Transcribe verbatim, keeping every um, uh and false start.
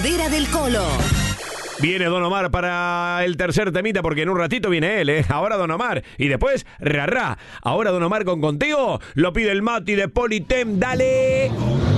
Vera del Colo. Viene Don Omar para el tercer temita, porque en un ratito viene él, ¿eh? Ahora Don Omar. Y después, ra, ra. Ahora Don Omar con Contigo. Lo pide el Mati de Politem. ¡Dale!